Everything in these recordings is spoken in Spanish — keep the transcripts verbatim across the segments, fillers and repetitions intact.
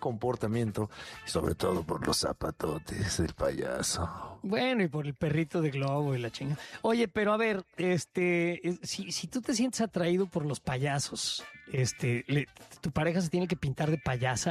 comportamiento y sobre todo por los zapatotes del payaso. Bueno, y por el perrito de globo y la chinga. Oye, pero a ver, este, eh, si, si tú te sientes atraído por los payasos, este, le- ¿tu pareja se tiene que pintar de payasa?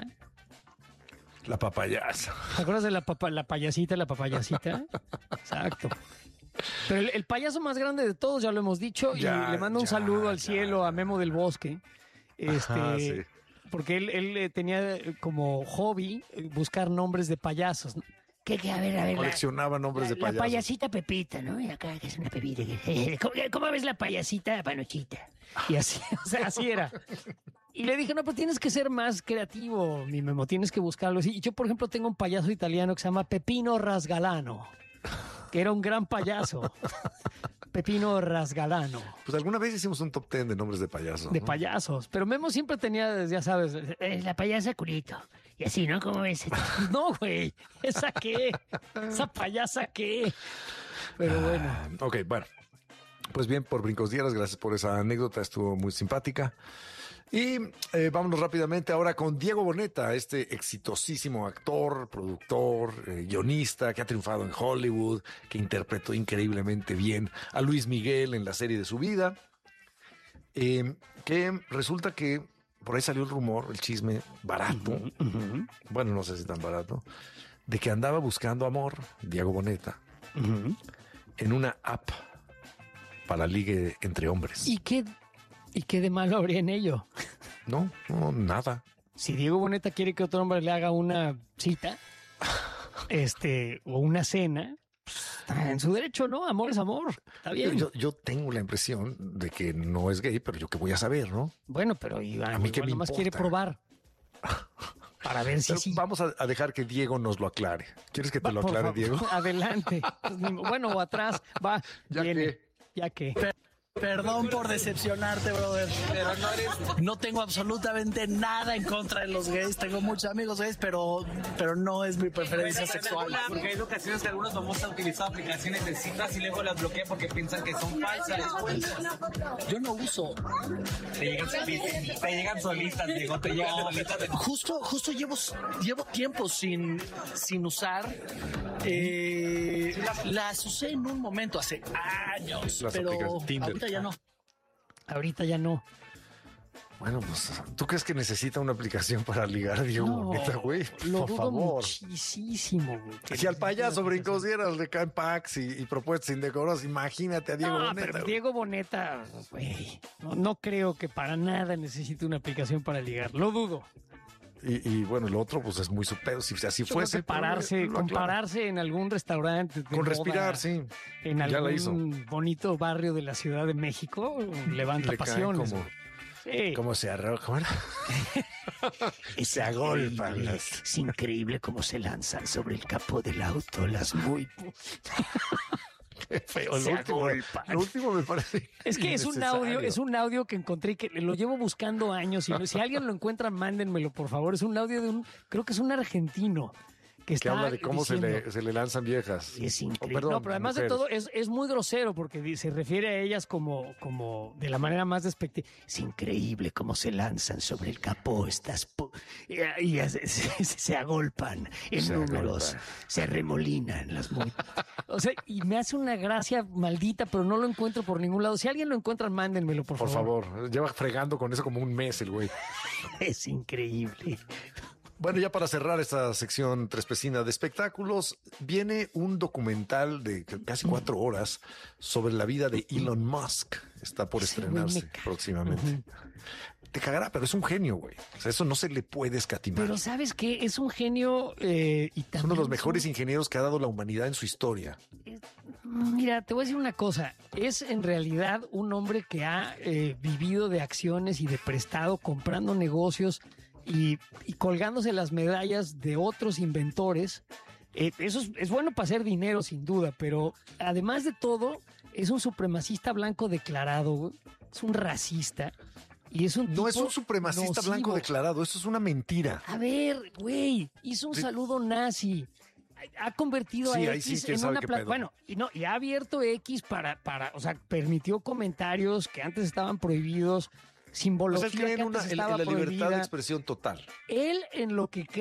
La papayasa. ¿Te acuerdas de la, papa, la payasita, la papayasita? Exacto. Pero el, el payaso más grande de todos, ya lo hemos dicho, Ya, y le mando un ya, saludo al ya. cielo a Memo del Bosque. Este, Ajá, sí. porque él, él eh, tenía eh, como hobby eh, buscar nombres de payasos, ¿no? Que, que, a ver, a ver. Coleccionaba nombres de La payasos. payasita Pepita, ¿no? Y acá que es una Pepita. que- ¿Cómo, cómo ves la payasita Panochita? Y así, o sea, así era. Y le dije, no, pero tienes que ser más creativo, mi Memo, tienes que buscarlo. Y yo, por ejemplo, tengo un payaso italiano que se llama Pepino Rasgalano, que era un gran payaso. Pepino Rasgalano. Pues alguna vez hicimos un top ten de nombres de payasos. De ¿no? payasos. Pero Memo siempre tenía, ya sabes, eh, la payasa culito. Y así, ¿no? ¿Cómo ves? No, güey. ¿Esa qué? ¿Esa payasa qué? Pero bueno. Ah, ok, bueno. Pues bien, por Brincos Dieras, gracias por esa anécdota, estuvo muy simpática. Y eh, vámonos rápidamente ahora con Diego Boneta, este exitosísimo actor, productor, eh, guionista que ha triunfado en Hollywood, que interpretó increíblemente bien a Luis Miguel en la serie de su vida. Eh, que resulta que por ahí salió el rumor, el chisme barato, Uh -huh, bueno, no sé si tan barato, de que andaba buscando amor, Diego Boneta, uh -huh. en una app para ligue entre hombres. ¿Y qué, ¿Y qué de malo habría en ello? No, no, nada. Si Diego Boneta quiere que otro hombre le haga una cita, este, o una cena, pues, está en su derecho, ¿no? Amor es amor. Está bien. Yo, yo tengo la impresión de que no es gay, pero yo qué voy a saber, ¿no? Bueno, pero Iván, A mí qué me nomás importa. quiere probar. Para ver si Pero sí. vamos a, a dejar que Diego nos lo aclare. ¿Quieres que te Va, lo por aclare, favor, Diego? Adelante. Pues, ni- bueno, o atrás. Va. Ya viene. que. Ya que. Perdón por decepcionarte, brother. Pero no eres. No tengo absolutamente nada en contra de los gays. Tengo muchos amigos gays, pero, pero no es mi preferencia sexual. Porque hay ocasiones que algunos famosos han utilizado aplicaciones de citas y luego las bloquean porque piensan que son falsas. Yo no uso. Te llegan solitas, te llegan solitas, digo, te llegan solitas. de- Justo, justo llevo, llevo tiempo sin, sin usar. Eh, las usé en un momento hace años, Las pero aplicaciones Tinder. ahorita ya no. Ahorita ya no. Bueno, pues, ¿tú crees que necesita una aplicación para ligar a Diego No, Boneta, güey? lo Por dudo favor. muchísimo. güey, que Si al necesite payaso una Brincos aplicación. Dieras le caen packs y, y propuestas indecorosas, imagínate a Diego No, Boneta. pero güey. Diego Boneta, güey, no, no creo que para nada necesite una aplicación para ligar. Lo dudo. Y, y bueno, lo otro, pues es muy su pedo. Si así Yo creo fuese. que pero pararse, lo aclara. compararse en algún restaurante. de Con moda, respirar, sí. En Ya la hizo. algún bonito barrio de la Ciudad de México, levanta Le caen pasiones. como, Sí. como se arroja. ¿Cómo era? Es se agolpan increíble, las- Es increíble cómo se lanzan sobre el capó del auto las muy... Qué feo. Se Lo último, agolpan. lo último me parece. Es que es un audio, es un audio que encontré y que lo llevo buscando años. Y no- si alguien lo encuentra, mándenmelo, por favor. Es un audio de un, creo que es un argentino que Que está habla de cómo se diciendo- le, se le lanzan viejas. Es Oh, increíble. perdón, no, pero además de mujeres. todo, es, es muy grosero porque di- se refiere a ellas como, como de la manera más despectiva. Es increíble cómo se lanzan sobre el capó estas pu- y, y se, se- se agolpan en Se números, agolpan. se arremolinan las muy. O sea, y me hace una gracia maldita, pero no lo encuentro por ningún lado. Si alguien lo encuentra, mándenmelo, por, Por favor, lleva fregando con eso como un mes el güey. Es increíble. Bueno, ya para cerrar esta sección trespecina de espectáculos, viene un documental de casi cuatro horas sobre la vida de Elon Musk. Está por Ese güey estrenarse me caga. próximamente. Te cagará, pero es un genio, güey. O sea, eso no se le puede escatimar. Pero ¿sabes qué? Es un genio eh, y es también uno de los es mejores un- ingenieros que ha dado la humanidad en su historia. Mira, te voy a decir una cosa. Es en realidad un hombre que ha eh, vivido de acciones y de prestado, comprando negocios y, y colgándose las medallas de otros inventores. Eh, eso es, es bueno para hacer dinero, sin duda, pero además de todo, es un supremacista blanco declarado, güey. Es un racista. Y es un No es tipo un supremacista nocivo. blanco declarado, eso es una mentira. A ver, güey, hizo un Sí. saludo nazi. Ha convertido Sí, a ahí sí, X quién en sabe una qué pla- pedo. bueno, y no, y ha abierto X para, para, o sea, permitió comentarios que antes estaban prohibidos, O simbología sea, él cree que en, una, antes en- estaba en la libertad de prohibida. expresión total. Él en lo que cree